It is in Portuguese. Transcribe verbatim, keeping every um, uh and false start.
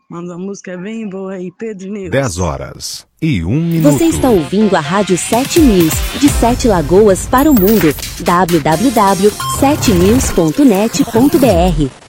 Manda uma música bem boa aí, Pedro News. dez horas e um minuto. Você está ouvindo a Rádio sete News, de Sete Lagoas para o mundo. w w w ponto sete news ponto net ponto b r